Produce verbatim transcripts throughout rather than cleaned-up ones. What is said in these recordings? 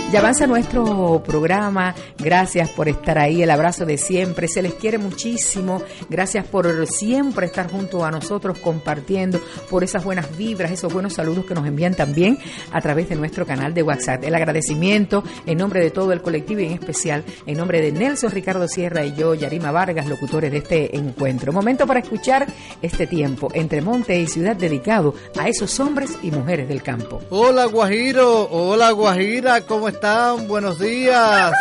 Ya avanza nuestro programa, gracias por estar ahí, el abrazo de siempre, se les quiere muchísimo, gracias por siempre estar junto a nosotros compartiendo, por esas buenas vibras, esos buenos saludos que nos envían también a través de nuestro canal de WhatsApp. El agradecimiento en nombre de todo el colectivo y en especial en nombre de Nelson Ricardo Sierra y yo, Yarima Vargas, locutores de este encuentro. Momento para escuchar este tiempo entre monte y ciudad dedicado a esos hombres y mujeres del campo. Hola Guajiro, hola Guajira, ¿cómo están? Buenos días.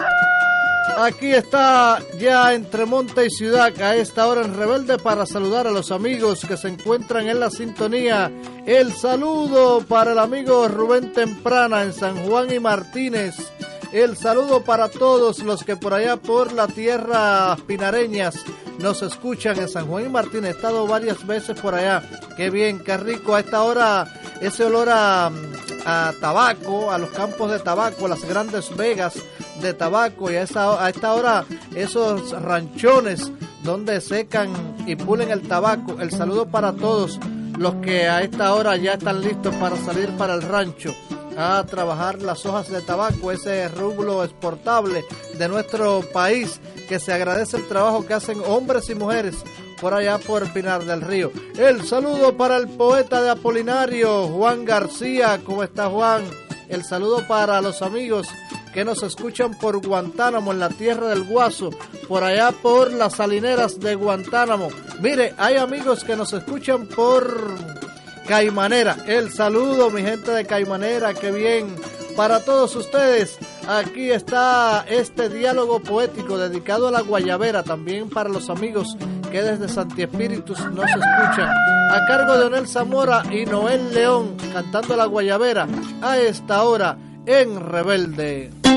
Aquí está ya entre monte y ciudad a esta hora en Rebelde para saludar a los amigos que se encuentran en la sintonía. El saludo para el amigo Rubén Temprana en San Juan y Martínez. El saludo para todos los que por allá por la tierra pinareñas nos escuchan en San Juan y Martínez. He estado varias veces por allá. Qué bien, qué rico. A esta hora ese olor a, a tabaco, a los campos de tabaco, las grandes vegas de tabaco, y a, esa, a esta hora esos ranchones donde secan y pulen el tabaco. El saludo para todos los que a esta hora ya están listos para salir para el rancho a trabajar las hojas de tabaco, ese rublo exportable de nuestro país, que se agradece el trabajo que hacen hombres y mujeres por allá por Pinar del Río. El saludo para el poeta de Apolinario, Juan García. ¿Cómo está, Juan? El saludo para los amigos que nos escuchan por Guantánamo, en la tierra del Guaso, por allá por las salineras de Guantánamo. Mire, hay amigos que nos escuchan por Caimanera. El saludo, mi gente de Caimanera, qué bien. Para todos ustedes, aquí está este diálogo poético dedicado a la guayabera, también para los amigos que desde Santi Espíritus nos escuchan, a cargo de Onel Zamora y Noel León, cantando la guayabera a esta hora en Rebelde.